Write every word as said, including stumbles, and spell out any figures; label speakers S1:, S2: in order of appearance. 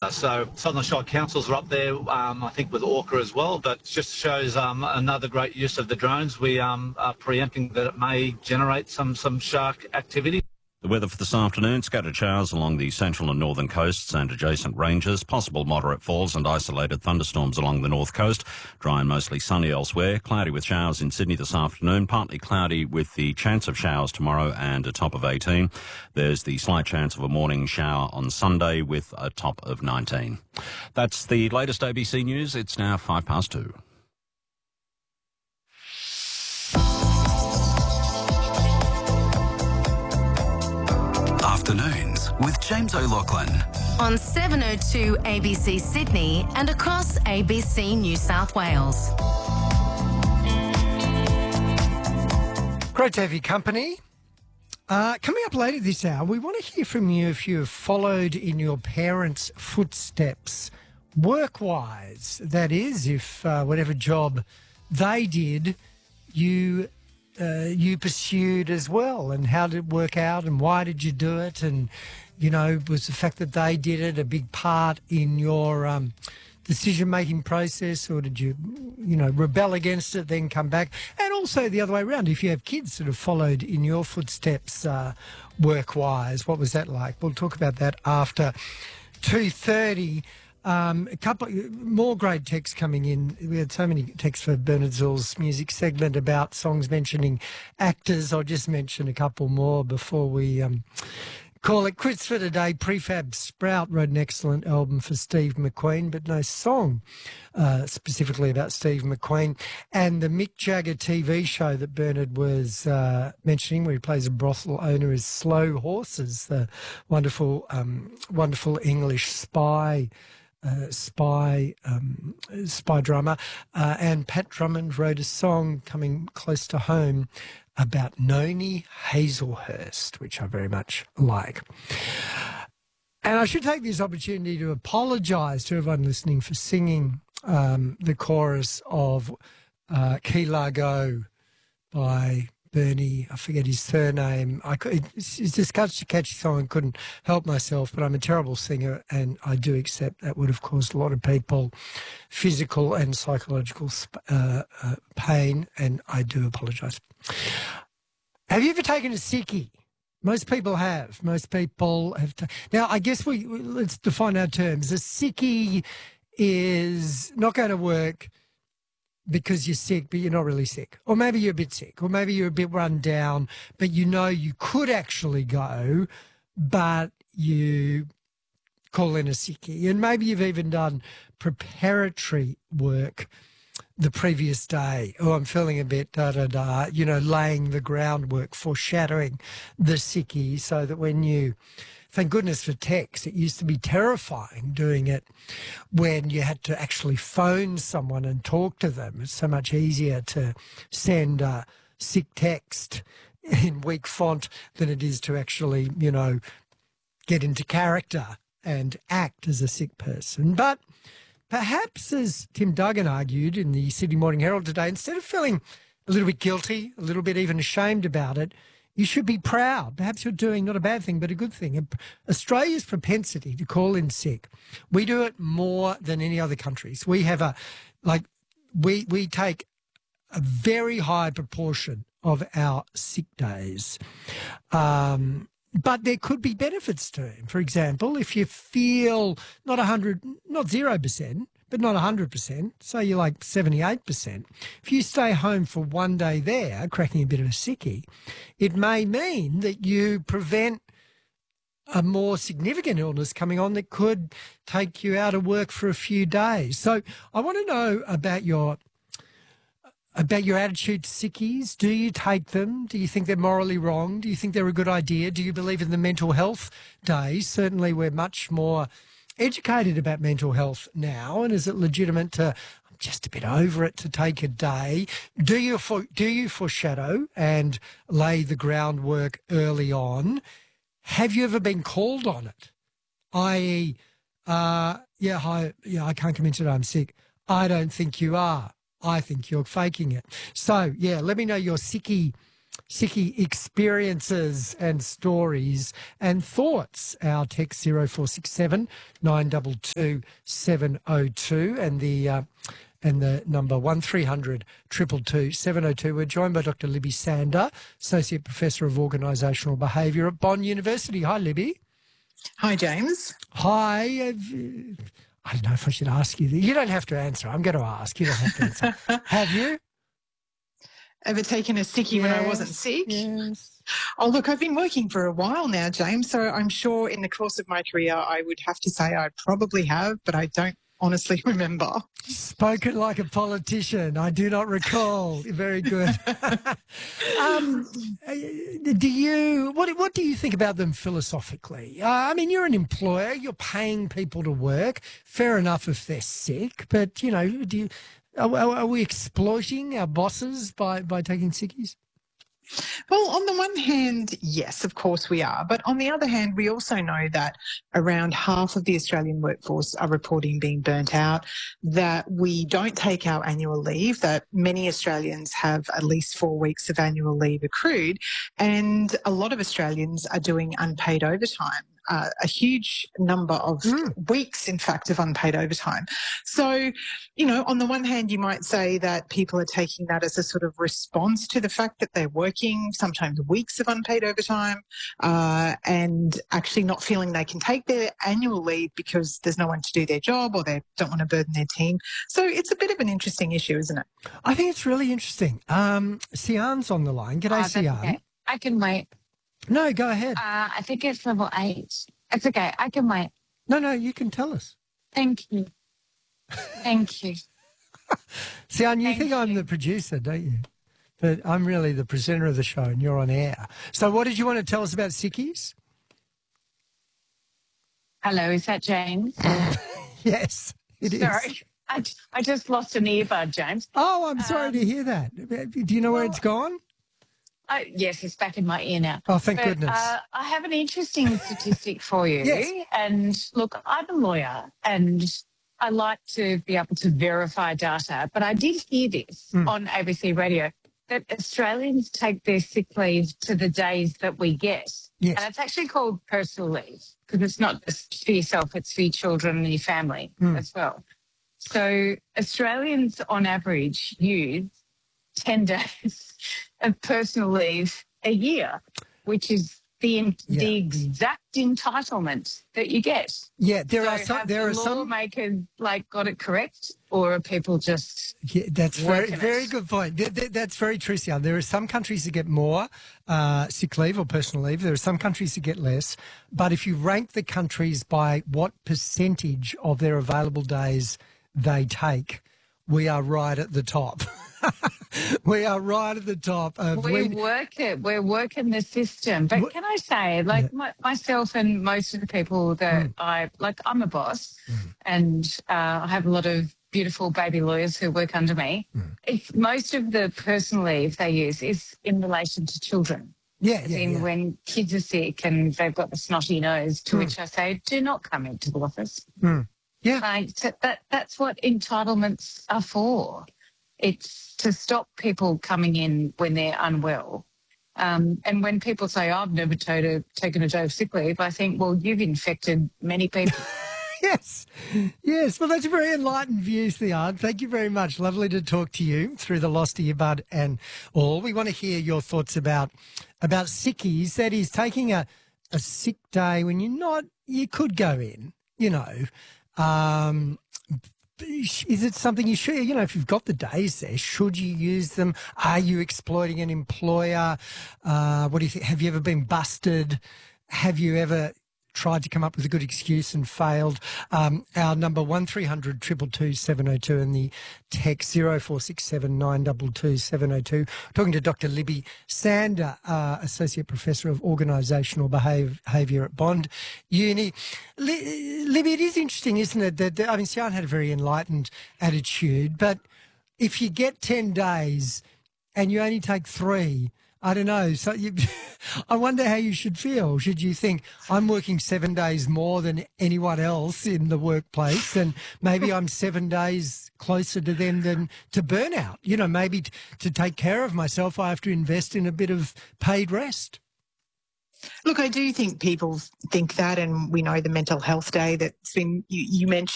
S1: So Southern Shire Councils are up there, um, I think with Orca as well, but just shows um, another great use of the drones. We um, are preempting that it may generate some, some shark activity.
S2: The weather for this afternoon, scattered showers along the central and northern coasts and adjacent ranges, possible moderate falls and isolated thunderstorms along the north coast, dry and mostly sunny elsewhere, cloudy with showers in Sydney this afternoon, partly cloudy with the chance of showers tomorrow and a top of eighteen. There's the slight chance of a morning shower on Sunday with a top of nineteen. That's the latest A B C News. It's now five past two.
S3: Afternoons with James O'Loughlin.
S4: On seven oh two A B C Sydney and across A B C New South Wales.
S5: Great to have your company. Uh, coming up later this hour, we want to hear from you if you have followed in your parents' footsteps, work-wise. That is, if uh, whatever job they did, you Uh, you pursued as well, and how did it work out, and why did you do it, and, you know, was the fact that they did it a big part in your um, decision-making process, or did you, you know, rebel against it, then come back? And also the other way around, if you have kids that have followed in your footsteps uh, work-wise, what was that like? We'll talk about that after two thirty. Um, a couple more great texts coming in. We had so many texts for Bernard Zill's music segment about songs mentioning actors. I'll just mention a couple more before we um, call it quits for today. Prefab Sprout wrote an excellent album for Steve McQueen, but no song uh, specifically about Steve McQueen. And the Mick Jagger T V show that Bernard was uh, mentioning, where he plays a brothel owner, is Slow Horses, the wonderful, um, wonderful English spy Uh, spy um, spy drama, uh, and Pat Drummond wrote a song coming close to home about Noni Hazelhurst, which I very much like. And I should take this opportunity to apologise to everyone listening for singing um, the chorus of uh, Key Largo by Bernie, I forget his surname. I could, it's, it's just such a catchy song, I couldn't help myself, but I'm a terrible singer, and I do accept that would have caused a lot of people physical and psychological uh, uh, pain, and I do apologise. Have you ever taken a sickie? Most people have. Most people have. Ta- now, I guess we, we let's define our terms. A sickie is not going to work because you're sick, but you're not really sick. Or maybe you're a bit sick, or maybe you're a bit run down, but you know you could actually go, but you call in a sickie. And maybe you've even done preparatory work the previous day. Oh, I'm feeling a bit da-da-da, you know, laying the groundwork, foreshadowing the sickie, so that when you... Thank goodness for text. It used to be terrifying doing it when you had to actually phone someone and talk to them. It's so much easier to send a sick text in weak font than it is to actually, you know, get into character and act as a sick person. But perhaps, as Tim Duggan argued in the Sydney Morning Herald today, instead of feeling a little bit guilty, a little bit even ashamed about it, you should be proud. Perhaps you're doing not a bad thing, but a good thing. Australia's propensity to call in sick, we do it more than any other countries. We have a, like, we we take a very high proportion of our sick days. Um, but there could be benefits to it. For example, if you feel not one hundred, not zero percent, but not one hundred percent, so you're like seventy-eight percent. If you stay home for one day there, cracking a bit of a sickie, it may mean that you prevent a more significant illness coming on that could take you out of work for a few days. So I want to know about your about your attitude to sickies. Do you take them? Do you think they're morally wrong? Do you think they're a good idea? Do you believe in the mental health days? Certainly we're much more educated about mental health now, and is it legitimate to, I'm just a bit over it, to take a day? Do you for, do you foreshadow and lay the groundwork early on? Have you ever been called on it? that is, uh, yeah, hi, yeah, I can't come in today, I'm sick. I don't think you are. I think you're faking it. So, yeah, let me know your sickie sickie experiences and stories and thoughts. Our text zero four six seven nine two two seven zero two and the uh, and the number one three hundred two two two seven zero two. We're joined by Doctor Libby Sander, Associate Professor of Organisational Behaviour at Bond University. Hi, Libby.
S6: Hi, James.
S5: Hi. Have, I don't know if I should ask you. You don't have to answer. I'm going to ask. You don't have to answer. Have you?
S6: Ever taken a sickie yes, when I wasn't sick?
S5: Yes.
S6: Oh, look, I've been working for a while now, James, so I'm sure in the course of my career I would have to say I probably have, but I don't honestly remember.
S5: Spoken like a politician. I do not recall. Very good. um, do you? What? What do you think about them philosophically? Uh, I mean, you're an employer. You're paying people to work. Fair enough if they're sick, but you know, do you? Are, are we exploiting our bosses by by taking sickies?
S6: Well, on the one hand, yes, of course we are. But on the other hand, we also know that around half of the Australian workforce are reporting being burnt out, that we don't take our annual leave, that many Australians have at least four weeks of annual leave accrued, and a lot of Australians are doing unpaid overtime. Uh, a huge number of mm. weeks, in fact, of unpaid overtime. So, you know, on the one hand, you might say that people are taking that as a sort of response to the fact that they're working sometimes weeks of unpaid overtime uh, and actually not feeling they can take their annual leave because there's no one to do their job or they don't want to burden their team. So it's a bit of an interesting issue, isn't it?
S5: I think it's really interesting. Um, Sian's on the line. G'day,
S7: oh,
S5: Sian.
S7: Okay. I can wait.
S5: No, go ahead.
S7: Uh, I think it's level eight. It's okay. I can wait.
S5: No, no, you can tell us.
S7: Thank you. Thank you.
S5: Sian, you
S7: Thank
S5: think
S7: you.
S5: I'm the producer, don't you? But I'm really the presenter of the show and you're on air. So what did you want to tell us about sickies?
S7: Hello, is that James?
S5: Yes, it is.
S7: Sorry. I, I just lost an earbud, James.
S5: Oh, I'm sorry
S7: um,
S5: to hear that. Do you know
S7: well,
S5: where it's gone?
S7: Uh, yes, it's back in my ear now.
S5: Oh, thank
S7: but,
S5: goodness.
S7: Uh, I have an interesting statistic for you.
S5: Yes.
S7: And look, I'm a lawyer and I like to be able to verify data, but I did hear this mm. on A B C Radio, that Australians take their sick leave to the days that we get.
S5: Yes.
S7: And it's actually called personal leave because it's not just for yourself, it's for your children and your family mm. as well. So Australians on average use ten days of personal leave a year, which is the yeah. the exact entitlement that you get.
S5: Yeah, there
S7: so
S5: are some.
S7: Have
S5: there
S7: the
S5: are some
S7: lawmakers like got it correct, or are people just?
S5: Yeah, that's very
S7: it?
S5: very good point. Th- th- that's very true, Sian. There are some countries that get more uh, sick leave or personal leave. There are some countries that get less. But if you rank the countries by what percentage of their available days they take, we are right at the top. We are right at the top. Of
S7: we
S5: we
S7: work it. We're working the system. But can I say, like yeah. my, myself and most of the people that mm. I, like I'm a boss mm. and uh, I have a lot of beautiful baby lawyers who work under me. Mm. If most of the personal leave they use is in relation to children.
S5: Yeah,
S7: As
S5: yeah,
S7: in
S5: yeah.
S7: when kids are sick and they've got the snotty nose, to mm. which I say, do not come into the office.
S5: Mm. Yeah.
S7: Like, so that, that's what entitlements are for. It's to stop people coming in when they're unwell. Um, and when people say, oh, I've never to, taken a day of sick leave, I think, well, you've infected many people.
S5: Yes, yes. Well, that's a very enlightened view, Sian. Thank you very much. Lovely to talk to you through the lost earbud and all. We want to hear your thoughts about about sickies. That is, taking a, a sick day when you're not, you could go in, you know. Um, is it something you should, you know, if you've got the days there, should you use them? Are you exploiting an employer? Uh, what do you think? Have you ever been busted? Have you ever tried to come up with a good excuse and failed? Um, our number one three hundred two two two seven oh two and the text zero four six seven nine two two seven oh two. Talking to Doctor Libby Sander, uh, Associate Professor of Organisational Behaviour at Bond Uni. Li- Libby, it is interesting, isn't it, that, I mean, Sian had a very enlightened attitude, but if you get ten days and you only take three, I don't know. So you, I wonder how you should feel. Should you think, I'm working seven days more than anyone else in the workplace and maybe I'm seven days closer to them than to burnout. You know, maybe t- to take care of myself, I have to invest in a bit of paid rest.
S6: Look, I do think people think that, and we know the Mental Health Day that's been, you, you mentioned